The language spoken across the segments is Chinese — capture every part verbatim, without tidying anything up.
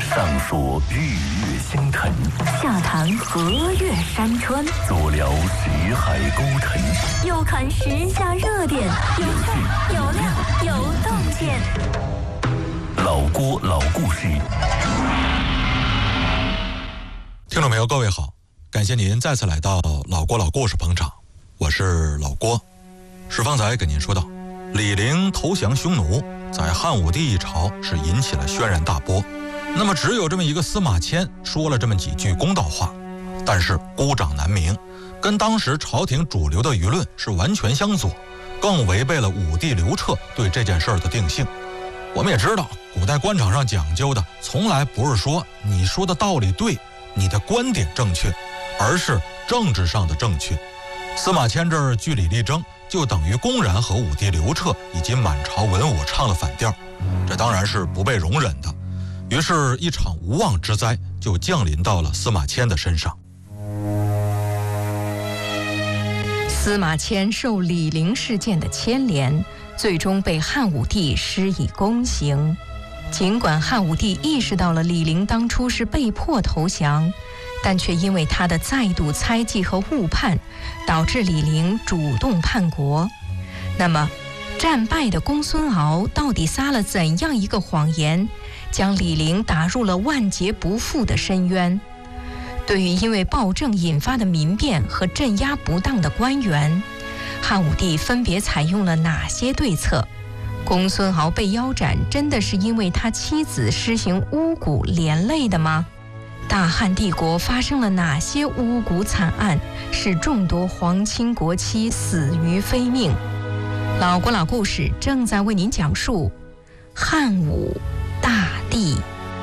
上说日月星辰， 下谈河岳山川， 左聊识海沟腾， 右看时下热点，有趣有料有洞见。 老郭老故事。 听众朋友各位好，感谢您再次来到老郭老故事捧场，我是老郭。史方才给您说到，李陵投降匈奴，在汉武帝一朝是引起了轩然大波。那么只有这么一个司马迁说了这么几句公道话，但是孤掌难鸣，跟当时朝廷主流的舆论是完全相左，更违背了武帝刘彻对这件事儿的定性。我们也知道，古代官场上讲究的从来不是说你说的道理对，你的观点正确，而是政治上的正确。司马迁这儿据理力争，就等于公然和武帝刘彻以及满朝文武唱了反调，这当然是不被容忍的。于是一场无妄之灾就降临到了司马迁的身上。 司马迁受李陵事件的牵连，最终被汉武帝施以宫刑。尽管汉武帝意识到了李陵当初是被迫投降，但却因为他的再度猜忌和误判，导致李陵主动叛国。那么战败的公孙敖到底撒了怎样一个谎言，将李陵打入了万劫不复的深渊？对于因为暴政引发的民变和镇压不当的官员，汉武帝分别采用了哪些对策？公孙敖被腰斩，真的是因为他妻子施行巫蛊连累的吗？大汉帝国发生了哪些巫蛊惨案，使众多皇亲国戚死于非命？老郭老故事正在为您讲述汉武大帝。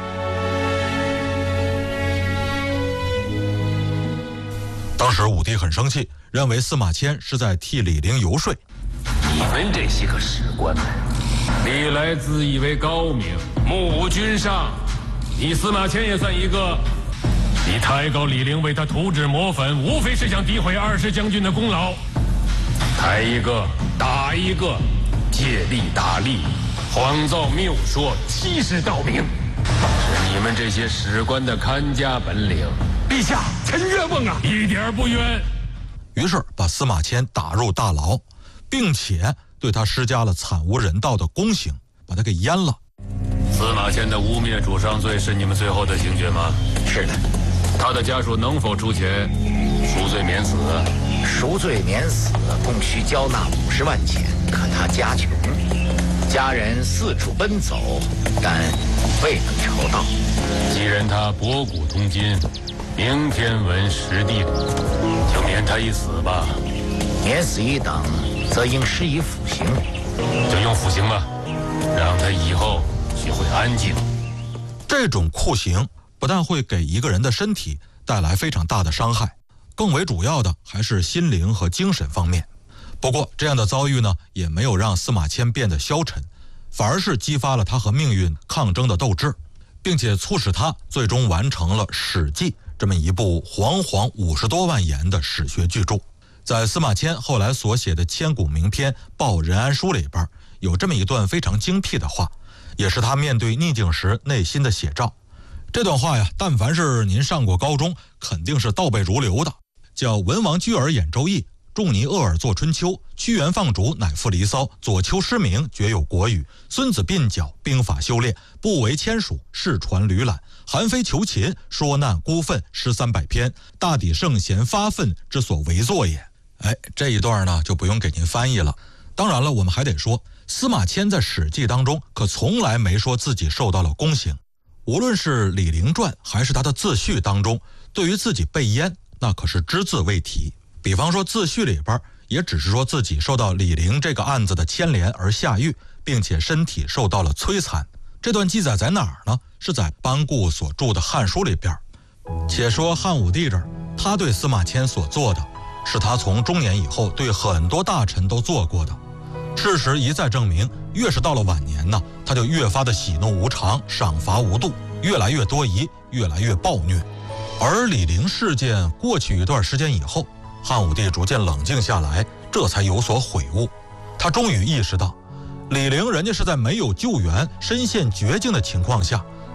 当时武帝很生气，认为司马迁是在替李陵游说。 你们这些个史官们， 历来自以为高明，目无君上。你司马迁也算一个。你抬高李陵，为他涂脂抹粉，无非是想诋毁二世将军的功劳。抬一个打一个，借力打力，谎造谬说，欺世盗名，是你们这些史官的看家本领。陛下，臣冤枉啊，一点不冤。 于是把司马迁打入大牢，并且对他施加了惨无人道的宫刑，把他给阉了。 司马迁的污蔑主上罪是你们最后的刑决吗？ 是的。 他的家属能否出钱赎罪免死？ 赎罪免死共需交纳五十万钱，可他家穷，家人四处奔走，但未能筹到。 既然他博古通今，明天文识地理，就免他一死吧。 免死一等，则应施以腐刑。 就用腐刑吧，让他以后学会安静。 这种酷刑不但会给一个人的身体带来非常大的伤害，更为主要的还是心灵和精神方面。不过这样的遭遇呢，也没有让司马迁变得消沉，反而是激发了他和命运抗争的斗志，并且促使他最终完成了《史记》这么一部煌煌五十多万言的史学巨著。在司马迁后来所写的千古名篇《报任安书》里边，有这么一段非常精辟的话，也是他面对逆境时内心的写照。这段话呀，但凡是您上过高中，肯定是倒背如流的。叫文王居而演周易，仲尼厄尔作春秋，屈原放逐乃赋离骚，左丘失明绝有国语，孙子膑脚兵法修炼，不为签署世传吕览，韩非求秦说难孤愤诗三百篇，大抵圣贤发愤之所为作也。哎，这一段呢就不用给您翻译了。当然了，我们还得说，司马迁在《史记》当中可从来没说自己受到了宫刑。无论是《李陵传》还是他的自序当中，对于自己被阉那可是只字未提。比方说自序里边也只是说自己受到李陵这个案子的牵连而下狱，并且身体受到了摧残。这段记载在哪儿呢？是在班固所著的《汉书》里边。且说汉武帝这儿，他对司马迁所做的，是他从中年以后对很多大臣都做过的。事实一再证明，越是到了晚年呢，他就越发的喜怒无常，赏罚无度，越来越多疑，越来越暴虐。而李陵事件过去一段时间以后，汉武帝逐渐冷静下来，这才有所悔悟。他终于意识到，李陵人家是在没有救援、身陷绝境的情况下，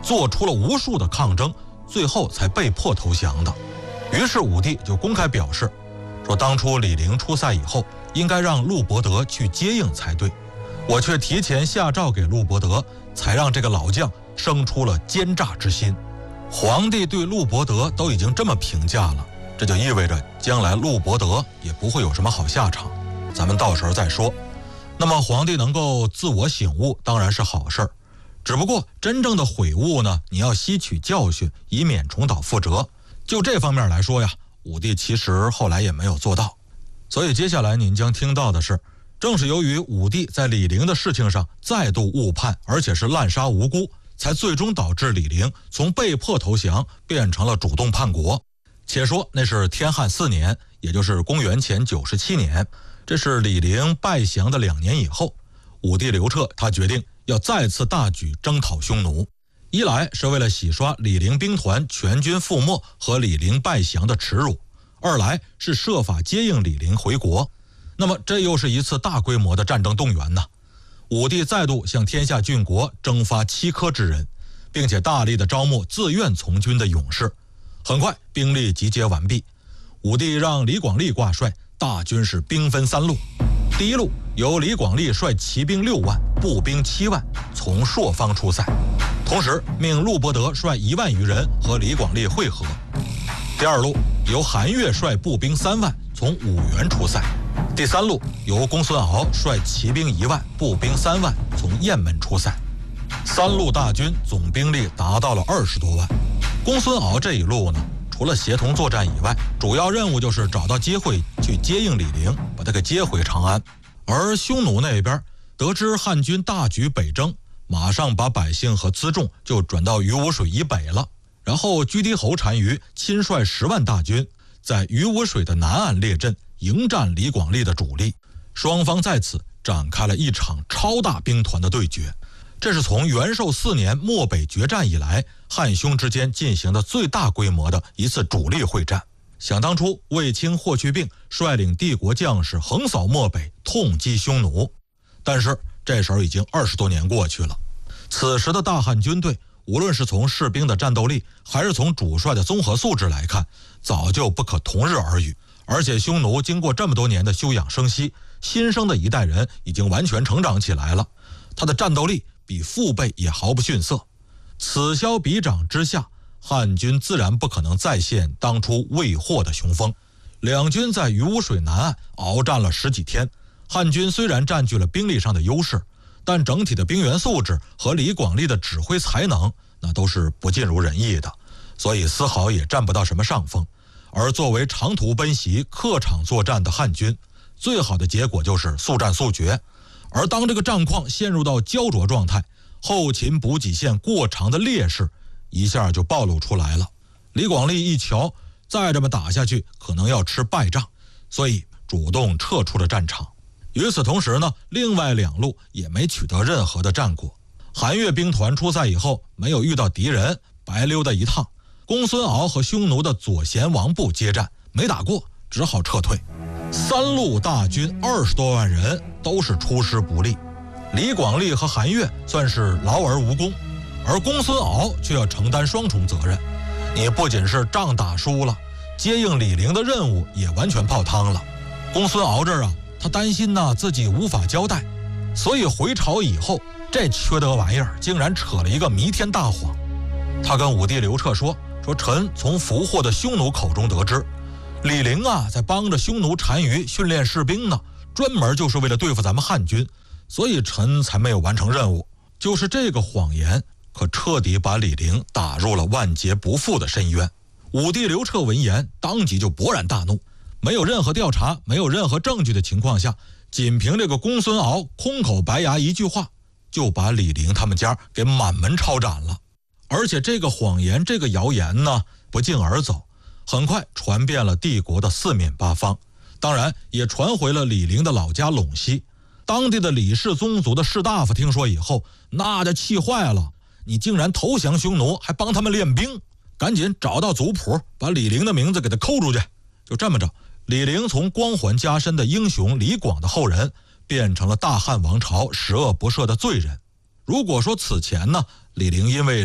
做出了无数的抗争，最后才被迫投降的。于是武帝就公开表示说，当初李陵出塞以后，应该让陆伯德去接应才对，我却提前下诏给陆伯德，才让这个老将生出了奸诈之心。皇帝对陆伯德都已经这么评价了，这就意味着将来陆伯德也不会有什么好下场，咱们到时候再说。那么皇帝能够自我醒悟当然是好事儿，只不过真正的悔悟呢，你要吸取教训，以免重蹈覆辙。就这方面来说呀，武帝其实后来也没有做到。所以接下来您将听到的是，正是由于武帝在李陵的事情上再度误判，而且是滥杀无辜，才最终导致李陵从被迫投降变成了主动叛国。且说那是天汉四年，也就是公元前九十七年，这是李陵败降的两年以后，武帝刘彻他决定要再次大举征讨匈奴。一来是为了洗刷李陵兵团全军覆没和李陵败降的耻辱，二来是设法接应李陵回国。那么这又是一次大规模的战争动员呢。武帝再度向天下郡国征发七科之人，并且大力的招募自愿从军的勇士。很快兵力集结完毕，武帝让李广利挂帅，大军是兵分三路。第一路由李广利率骑兵六万，步兵七万，从朔方出塞，同时命陆伯德率一万余人和李广利会合。第二路由韩越率步兵三万，从五原出塞。第三路由公孙敖率骑兵一万，步兵三万，从雁门出塞。三路大军总兵力达到了二十多万。公孙敖这一路呢，除了协同作战以外，主要任务就是找到机会去接应李陵，把他给接回长安。而匈奴那边得知汉军大举北征，马上把百姓和辎重就转到鱼无水以北了。然后居低侯单于亲率十万大军在鱼无水的南岸列阵，迎战李广利的主力。双方在此展开了一场超大兵团的对决。这是从元寿四年漠北决战以来，汉匈之间进行的最大规模的一次主力会战。想当初，卫青、霍去病率领帝国将士横扫漠北，痛击匈奴。但是这时候已经二十多年过去了，此时的大汉军队，无论是从士兵的战斗力，还是从主帅的综合素质来看，早就不可同日而语。而且匈奴经过这么多年的休养生息，新生的一代人已经完全成长起来了，他的战斗力比父辈也毫不逊色。此消彼长之下，汉军自然不可能再现当初未获的雄风。两军在鱼无水南岸鏖战了十几天，汉军虽然占据了兵力上的优势，但整体的兵员素质和李广利的指挥才能那都是不尽如人意的，所以丝毫也占不到什么上风。而作为长途奔袭、客场作战的汉军，最好的结果就是速战速决。而当这个战况陷入到焦灼状态，后勤补给线过长的劣势一下就暴露出来了。李广利一瞧，再这么打下去可能要吃败仗，所以主动撤出了战场。与此同时呢，另外两路也没取得任何的战果。韩越兵团出塞以后，没有遇到敌人，白溜达一趟。公孙敖和匈奴的左贤王部接战，没打过，只好撤退。三路大军二十多万人都是出师不利，李广利和韩越算是劳而无功，而公孙敖却要承担双重责任。你不仅是仗打输了，接应李陵的任务也完全泡汤了。公孙敖这儿啊，他担心呢自己无法交代，所以回朝以后，这缺德玩意儿竟然扯了一个弥天大谎。他跟武帝刘彻说说臣从俘获的匈奴口中得知，李陵啊在帮着匈奴单于训练士兵呢，专门就是为了对付咱们汉军，所以臣才没有完成任务。就是这个谎言，可彻底把李陵打入了万劫不复的深渊。武帝刘彻闻言，当即就勃然大怒，没有任何调查，没有任何证据的情况下，仅凭这个公孙敖空口白牙一句话，就把李陵他们家给满门抄斩了。而且这个谎言，这个谣言呢，不胫而走，很快传遍了帝国的四面八方，当然也传回了李陵的老家陇西。当地的李氏宗族的士大夫听说以后，那就气坏了，你竟然投降匈奴，还帮他们练兵，赶紧找到族谱，把李陵的名字给他抠出去。就这么着，李陵从光环加身的英雄李广的后人，变成了大汉王朝十恶不赦的罪人。如果说此前呢，李陵因为